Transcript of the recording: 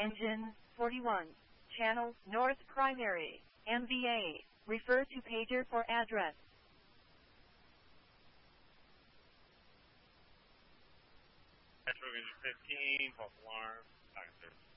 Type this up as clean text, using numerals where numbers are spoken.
Engine 41. Channel North Primary. MVA. Refer to pager for address. Metro Vision 15, false alarm,